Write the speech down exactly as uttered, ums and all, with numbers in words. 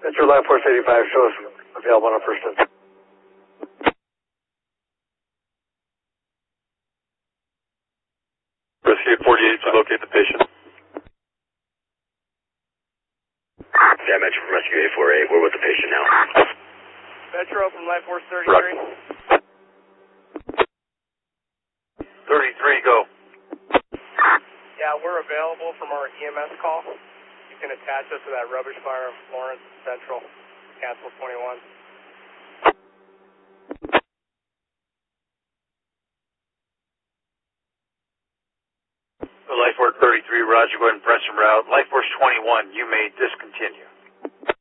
Metro Life Force eighty-five, show us available on our first end. Rescue forty-eight to locate the patient. Yeah, Metro from Rescue eight four eight, we're with the patient now. Metro from Life Force thirty-three. thirty-three, go. Yeah, we're available from our E M S call. You can attach us to that rubbish fire in Florence Central, Cancel twenty-one. Life Force thirty-three, Roger, go ahead and press en route. Life Force twenty-one, you may discontinue.